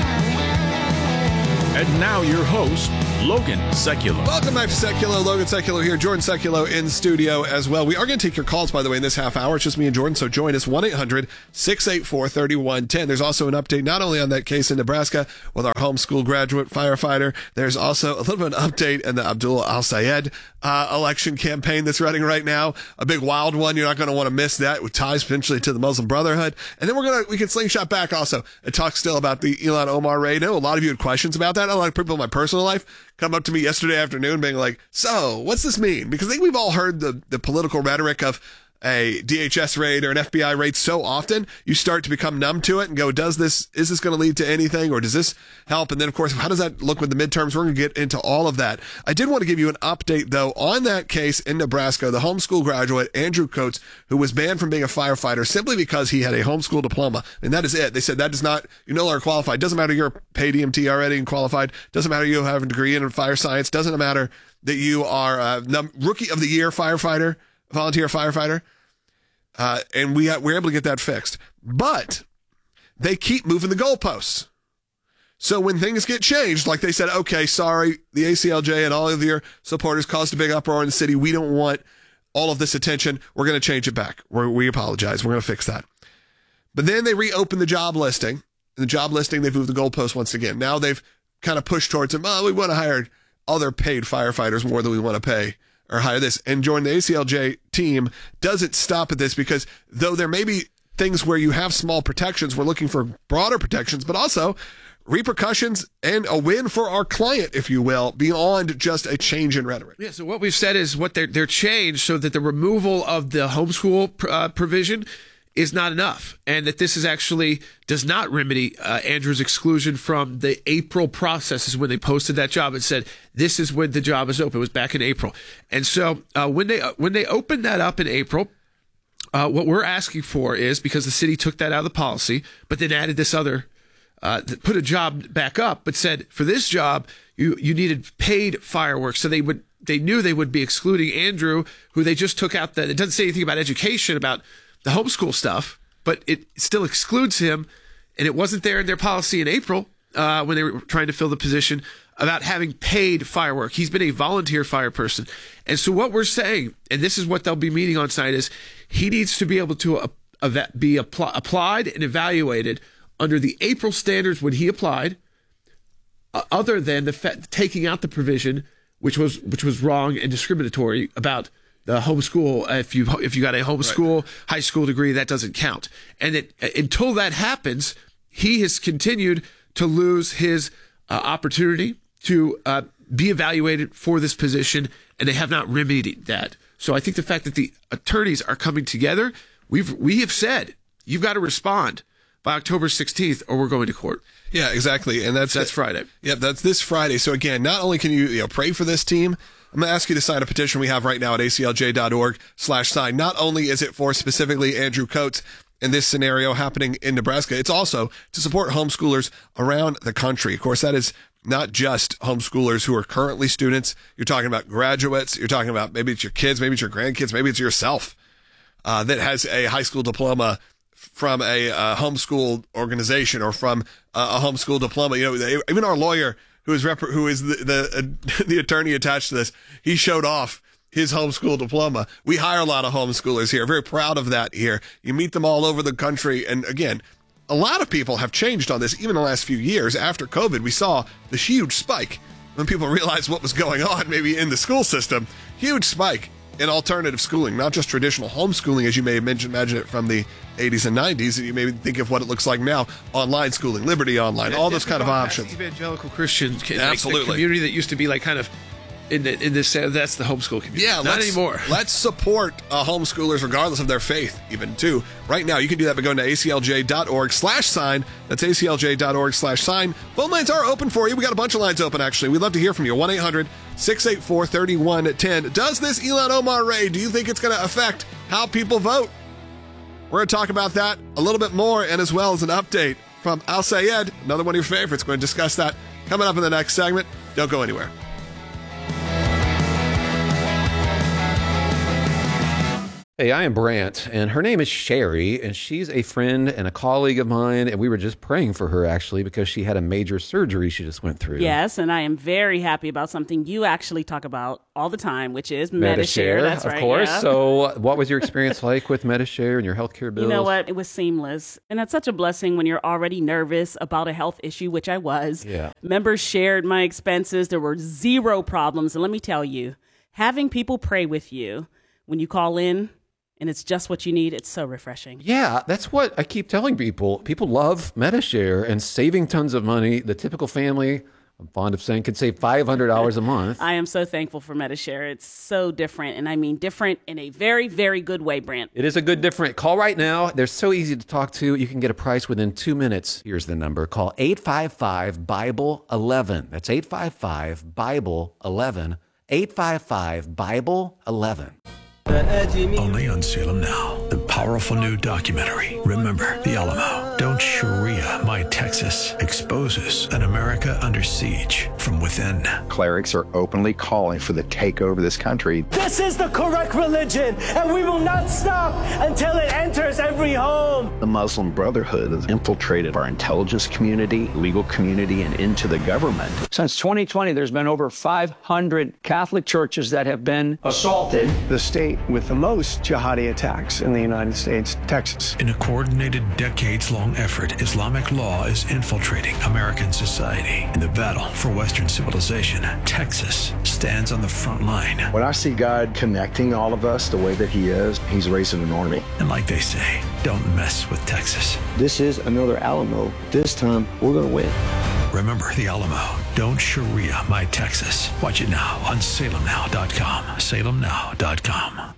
And now your host, Logan Seculo. Welcome back to Seculo. Logan Seculo here. Jordan Seculo in studio as well. We are going to take your calls, by the way, in this half hour. It's just me and Jordan, so join us, one eight hundred six eight four three one one zero. There's also an update not only on that case in Nebraska with our homeschool graduate firefighter, there's also a little bit of an update in the Abdullah Al-Sayed uh, election campaign that's running right now. A big wild one. You're not going to want to miss that, with ties potentially to the Muslim Brotherhood. And then we're going to, we can slingshot back also and talk still about the Ilhan Omar raid. I know a lot of you had questions about that. A lot of people in my personal life come up to me yesterday afternoon being like, so what's this mean? Because I think we've all heard the, the political rhetoric of a D H S raid or an F B I raid so often, you start to become numb to it and go, does this, is this going to lead to anything, or does this help? And then, of course, how does that look with the midterms? We're going to get into all of that. I did want to give you an update, though, on that case in Nebraska, the homeschool graduate, Andrew Coates, who was banned from being a firefighter simply because he had a homeschool diploma. And that is it. They said that does not, you're no longer qualified. Doesn't matter you're paid E M T already and qualified. Doesn't matter you have a degree in fire science. Doesn't matter that you are a num- rookie of the year firefighter, volunteer firefighter. Uh, and we, uh, we're able to get that fixed. But they keep moving the goalposts. So when things get changed, like they said, okay, sorry, the A C L J and all of your supporters caused a big uproar in the city. We don't want all of this attention. We're going to change it back. We're, we apologize. We're going to fix that. But then they reopen the job listing. In the job listing, they've moved the goalposts once again. Now they've kind of pushed towards them. Oh, we want to hire other paid firefighters more than we want to pay or hire this. And join the A C L J team doesn't stop at this, because though there may be things where you have small protections, we're looking for broader protections, but also repercussions and a win for our client, if you will, beyond just a change in rhetoric. Yeah, so what we've said is what they're, they're changed so that the removal of the homeschool uh, provision is not enough, and that this is actually does not remedy uh, Andrew's exclusion from the April process, is when they posted that job and said, this is when the job is open. It was back in April. And so uh, when they uh, when they opened that up in April, uh, what we're asking for is, because the city took that out of the policy, but then added this other, uh, put a job back up, but said for this job, you, you needed paid fireworks. So they would they knew they would be excluding Andrew, who they just took out. The, it doesn't say anything about education, about the homeschool stuff, but it still excludes him. And it wasn't there in their policy in April uh, when they were trying to fill the position, about having paid firework. He's been a volunteer fire person. And so what we're saying, and this is what they'll be meeting on site, is he needs to be able to uh, ev- be appl- applied and evaluated under the April standards when he applied, uh, other than the fa- taking out the provision, which was which was wrong and discriminatory about the homeschool. Uh, if you if you got a homeschool right. high school degree, that doesn't count. And it, until that happens, he has continued to lose his uh, opportunity to uh, be evaluated for this position, and they have not remedied that. So I think the fact that the attorneys are coming together, we've we have said you've got to respond by October sixteenth, or we're going to court. Yeah, exactly, and that's that's Friday. Yeah, that's this Friday. So again, not only can you you know pray for this team, I'm going to ask you to sign a petition we have right now at A C L J dot org slash sign. Not only is it for specifically Andrew Coates in this scenario happening in Nebraska, it's also to support homeschoolers around the country. Of course, that is not just homeschoolers who are currently students. You're talking about graduates. You're talking about maybe it's your kids, maybe it's your grandkids, maybe it's yourself uh, that has a high school diploma from a uh, homeschool organization or from uh, a homeschool diploma. You know, they, even our lawyer who is rep- who is the the, uh, the attorney attached to this, he showed off his homeschool diploma. We hire a lot of homeschoolers here. Very proud of that here. You meet them all over the country. And again, a lot of people have changed on this. Even in the last few years after COVID, we saw the huge spike when people realized what was going on maybe in the school system. Huge spike in alternative schooling, not just traditional homeschooling, as you may imagine it from the eighties and nineties. You may think of what it looks like now, online schooling, Liberty Online, all those kind of options. Evangelical Christian, Absolutely. Like the community that used to be like kind of in the, in this, uh, that's the homeschool community. Yeah, not let's, anymore. Let's support uh, homeschoolers regardless of their faith, even too. Right now, you can do that by going to A C L J dot org slash sign. That's A C L J dot org slash sign. Phone lines are open for you. We got a bunch of lines open, actually. We'd love to hear from you. one eight hundred six eight four three one one zero. Does this Ilhan Omar raid, do you think it's going to affect how people vote? We're going to talk about that a little bit more, and as well as an update from Al Sayed, another one of your favorites. We're going to discuss that coming up in the next segment. Don't go anywhere. Hey, I am Brant, and her name is Sherry, and she's a friend and a colleague of mine, and we were just praying for her, actually, because she had a major surgery she just went through. Yes, and I am very happy about something you actually talk about all the time, which is Medi-Share. Medi-Share, That's of right, course. yeah. So what was your experience like with Medi-Share and your healthcare bills? You know what? It was seamless. And that's such a blessing when you're already nervous about a health issue, which I was. Yeah. Members shared my expenses. There were zero problems. And let me tell you, having people pray with you when you call in, and it's just what you need, it's so refreshing. Yeah, that's what I keep telling people. People love Medi-Share and saving tons of money. The typical family, I'm fond of saying, can save five hundred dollars a month. I am so thankful for Medi-Share. It's so different, and I mean different in a very, very good way, Brant. It is a good different. Call right now. They're so easy to talk to. You can get a price within two minutes. Here's the number. Call eight five five Bible eleven. That's eight five five Bible eleven. eight five five Bible eleven. Only on Salem Now, the powerful new documentary, Remember the Alamo. Don't Sharia My Texas exposes an America under siege from within. Clerics are openly calling for the takeover of this country. This is the correct religion, and we will not stop until it enters every home. The Muslim Brotherhood has infiltrated our intelligence community, legal community, and into the government. Since twenty twenty, there's been over five hundred Catholic churches that have been assaulted. The state with the most jihadi attacks in the United States, Texas. In a coordinated, decades-long effort, Islamic law is infiltrating American society. In the battle for Western civilization, Texas stands on the front line. When I see God connecting all of us the way that he is, he's raising an army. And like they say, don't mess with Texas. This is another Alamo. This time, we're going to win. Remember the Alamo. Don't Sharia My Texas. Watch it now on Salem Now dot com. Salem Now dot com.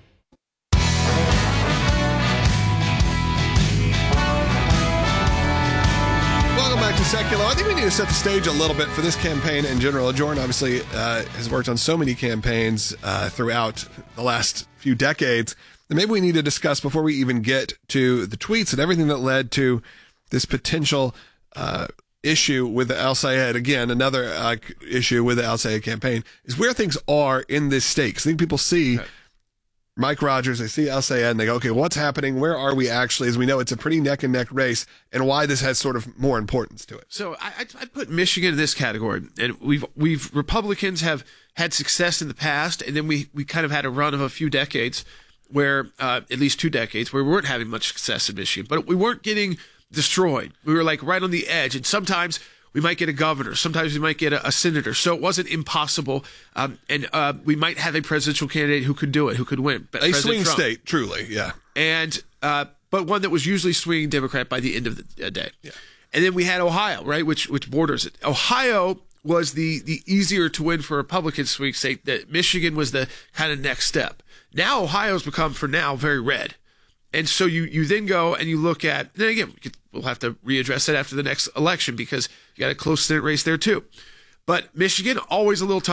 Welcome back to Secular. I think we need to set the stage a little bit for this campaign in general. Jordan obviously uh, has worked on so many campaigns uh, throughout the last few decades that maybe we need to discuss before we even get to the tweets and everything that led to this potential uh, issue with the Al Sayed. Again, another uh, issue with the Al Sayed campaign is where things are in this state. 'Cause I think people see okay. Mike Rogers, they see Al Sayed, and they go, okay, what's happening? Where are we actually? As we know, it's a pretty neck-and-neck race, and why this has sort of more importance to it. So I, I put Michigan in this category, and we've we've Republicans have had success in the past, and then we we kind of had a run of a few decades where, uh, at least two decades, where we weren't having much success in Michigan, but we weren't getting destroyed. We were like right on the edge, and sometimes we might get a governor. Sometimes we might get a, a senator. So it wasn't impossible. Um, and uh, we might have a presidential candidate who could do it, who could win. But a President swing Trump. State, truly, yeah. And uh, but one that was usually swinging Democrat by the end of the day. Yeah. And then we had Ohio, right, which which borders it. Ohio was the the easier to win for a Republican swing state. That Michigan was the kind of next step. Now Ohio's become, for now, very red. And so you, you then go and you look at, then again, we could, we'll have to readdress that after the next election because you got a close Senate race there too. But Michigan, always a little tougher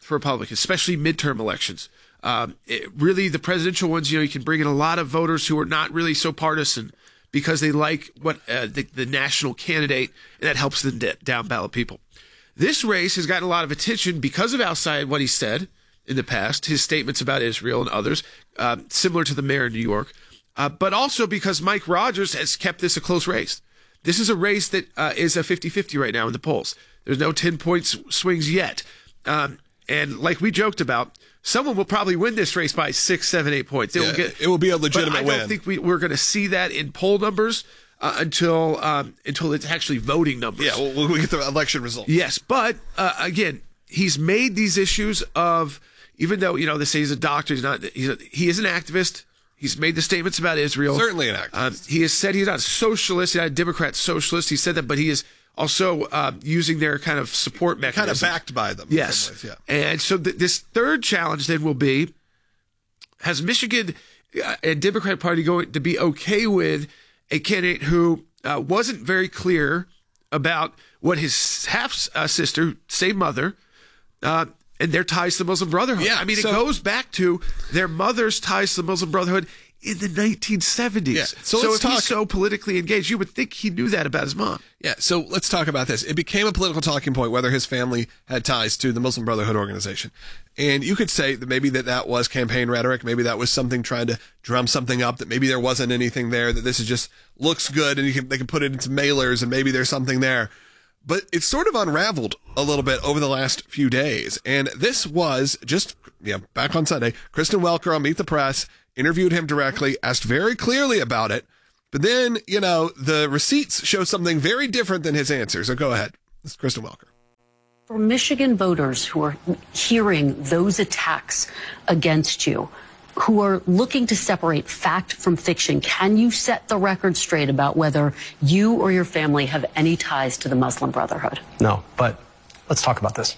for Republicans, especially midterm elections. Um, it, really, the presidential ones, you know, you can bring in a lot of voters who are not really so partisan because they like what uh, the, the national candidate, and that helps the d- down ballot people. This race has gotten a lot of attention because of outside what he said in the past, his statements about Israel and others, uh, similar to the mayor of New York, uh, but also because Mike Rogers has kept this a close race. This is a race that uh, is a fifty-fifty right now in the polls. There's no ten-point swings yet. Um, and like we joked about, someone will probably win this race by six, seven, eight points. It, Yeah, will, get, it will be a legitimate but I win. don't think we, we're going to see that in poll numbers uh, until um, until it's actually voting numbers. Yeah, we'll, we'll get the election results. Yes, but uh, again, he's made these issues of, even though, you know, they say he's a doctor, he's not. He's a, he is an activist. He's made the statements about Israel. Certainly an activist. Um, he has said he's not a socialist, he's not a Democrat socialist. He said that, but he is also uh, using their kind of support mechanism. Kind of backed by them. in Yes. some ways, yeah. And so th- this third challenge then will be, has Michigan uh, and Democrat Party going to be okay with a candidate who uh, wasn't very clear about what his half uh, sister, same mother, uh, and their ties to the Muslim Brotherhood. Yeah, I mean, so- it goes back to their mother's ties to the Muslim Brotherhood in the nineteen seventies. Yeah, so So, let's if talk- he's so politically engaged, you would think he knew that about his mom. Yeah, so let's talk about this. It became a political talking point whether his family had ties to the Muslim Brotherhood organization. And you could say that maybe that, that was campaign rhetoric, maybe that was something trying to drum something up, that maybe there wasn't anything there, that this is just looks good and you can, they can put it into mailers and maybe there's something there. But it's sort of unraveled a little bit over the last few days. And this was just, yeah, back on Sunday, Kristen Welker on Meet the Press interviewed him directly, asked very clearly about it. But then, you know, the receipts show something very different than his answers. So go ahead. This is Kristen Welker. For Michigan voters who are hearing those attacks against you, who are looking to separate fact from fiction, can you set the record straight about whether you or your family have any ties to the Muslim Brotherhood? No, but let's talk about this.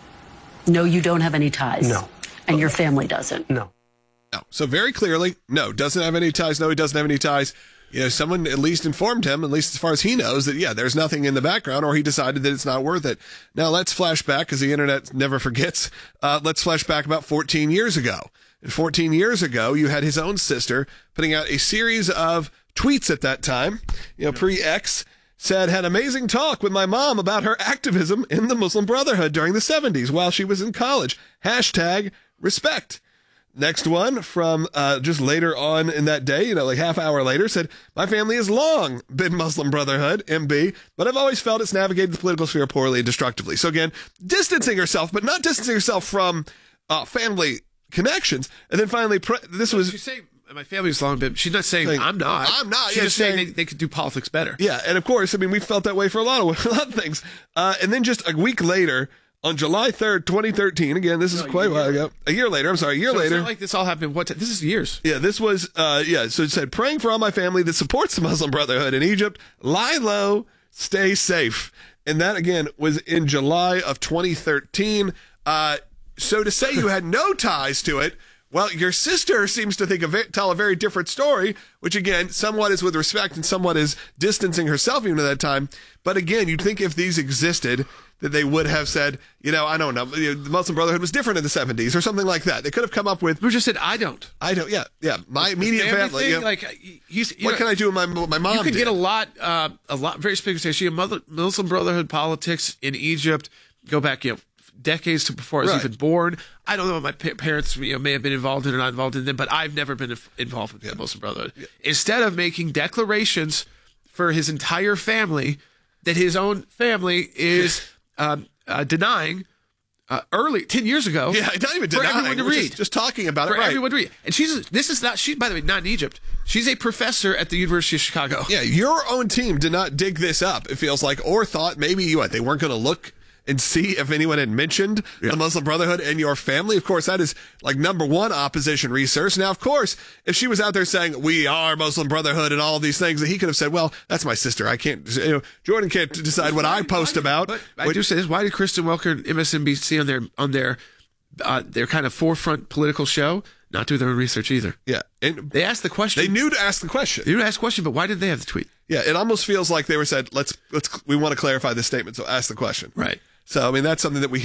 No, you don't have any ties. No. And your family doesn't. No. No. So very clearly, no, doesn't have any ties. No, he doesn't have any ties. You know, someone at least informed him, at least as far as he knows, that, yeah, there's nothing in the background, or he decided that it's not worth it. Now, let's flash back, because the internet never forgets. Uh, let's flash back about fourteen years ago. And fourteen years ago, you had his own sister putting out a series of tweets at that time, you know, pre-X, said, had amazing talk with my mom about her activism in the Muslim Brotherhood during the seventies while she was in college. Hashtag respect. Next one from uh, just later on in that day, you know, like half hour later, said, my family has long been Muslim Brotherhood, M B, but I've always felt it's navigated the political sphere poorly and destructively. So again, distancing herself, but not distancing herself from uh, family connections. And then finally, pre- this was... She's saying, my family's long been, she's not saying, saying I'm not. I'm not. She's Yeah, just saying saying- they, they could do politics better. Yeah, and of course, I mean, we felt that way for a lot of, a lot of things. Uh, and then just a week later, on July third, twenty thirteen, again, this is No, quite a a while year. ago. A year later, I'm sorry, a year So later. It's not like this all happened. What? T- this is years. Yeah, this was, uh, yeah, so it said, praying for all my family that supports the Muslim Brotherhood in Egypt. Lie low, stay safe. And that, again, was in July of twenty thirteen. Uh, so to say you had no ties to it, well, your sister seems to think a ve- tell a very different story, which, again, somewhat is with respect and somewhat is distancing herself even at that time. But, again, you'd think if these existed, that they would have said, you know, I don't know, the Muslim Brotherhood was different in the seventies or something like that. They could have come up with... Who just said, I don't. I don't, yeah, yeah. My immediate family family. thing, you know, like, he's, you what know, can I do with my, what my mom You could did? get a lot, uh, a lot, very specific. She had mother, Muslim Brotherhood politics in Egypt. Go back, you know, decades to before I was Right. even born. I don't know if my pa- parents, you know, may have been involved in it or not involved in them, but I've never been inf- involved with the Muslim Brotherhood. Instead of making declarations for his entire family that his own family is um, uh, denying uh, early ten years ago. Yeah, not even for denying. everyone to we're read. Just, just talking about for it, right? everyone to read. And she's this is not she's by the way not in Egypt. She's a professor at the University of Chicago. Yeah, your own team did not dig this up, it feels like, or thought maybe what, they weren't going to look and see if anyone had mentioned yeah. the Muslim Brotherhood in your family. Of course, that is like number one opposition research. Now, of course, if she was out there saying, we are Muslim Brotherhood and all of these things, that he could have said, well, that's my sister. I can't, you know, Jordan can't decide what I post about. But I do say this, why did Kristen Welker and M S N B C on their, on their, uh, their kind of forefront political show not do their own research either? Yeah. And they asked the question. They knew to ask the question. They knew to ask the question, but why did they have the tweet? Yeah, it almost feels like they were said, let's, let's, we want to clarify this statement, so ask the question. Right. So, I mean, that's something that we hear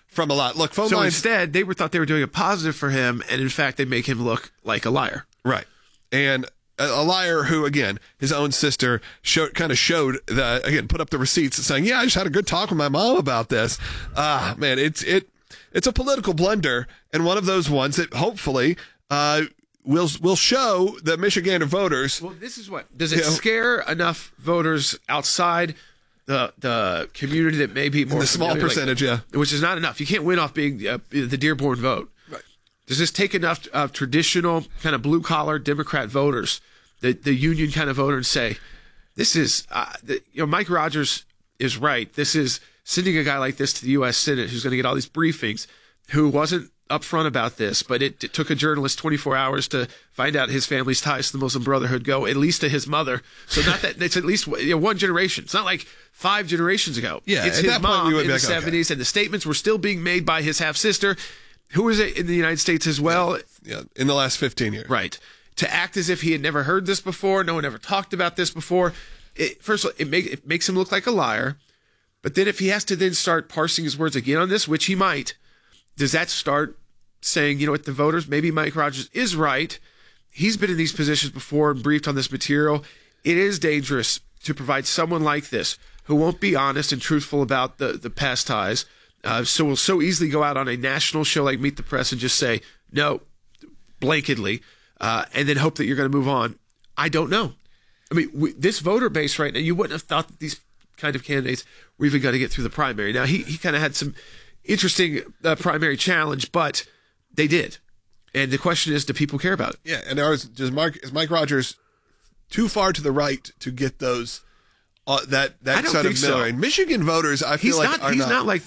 from a lot. Look, phone so lines. instead, they were thought they were doing a positive for him, and in fact, they make him look like a liar. Right. And a, a liar who, again, his own sister showed, kind of showed that, again, put up the receipts saying, yeah, I just had a good talk with my mom about this. Ah, man, it's it it's a political blunder, and one of those ones that hopefully uh, will will show the Michigander voters. Well, this is what does it you know, scare enough voters outside the the community that may be more the small familiar, percentage, like, yeah, which is not enough. You can't win off being uh, the Dearborn vote. Right. Does this take enough of traditional kind of blue collar Democrat voters, the the union kind of voter, and say, this is uh, the, you know Mike Rogers is right. This is sending a guy like this to the U S Senate who's going to get all these briefings, who wasn't upfront about this, but it, it took a journalist twenty-four hours to find out his family's ties to the Muslim Brotherhood go at least to his mother. So not that it's at least you know, one generation. It's not like five generations ago. Yeah, it's at his that point, mom we would in be the like, okay. seventies, and the statements were still being made by his half sister, who was in the United States as well. Yeah, in the last fifteen years. Right. To act as if he had never heard this before, no one ever talked about this before. It, first of all, it, make, it makes him look like a liar. But then if he has to then start parsing his words again on this, which he might, does that start saying, you know what, the voters, maybe Mike Rogers is right. He's been in these positions before and briefed on this material. It is dangerous to provide someone like this who won't be honest and truthful about the, the past ties. Uh, so will so easily go out on a national show like Meet the Press and just say, no, blanketly, uh, and then hope that you're going to move on. I don't know. I mean, we, this voter base right now, you wouldn't have thought that these kind of candidates were even going to get through the primary. Now, he, he kind of had some interesting uh, primary challenge, but they did. And the question is, do people care about it? Yeah, and there was, does Mark, is Mike Rogers too far to the right to get those uh, that that I don't sort think of so. middle range? Michigan voters, I feel He's like not, are he's not. not like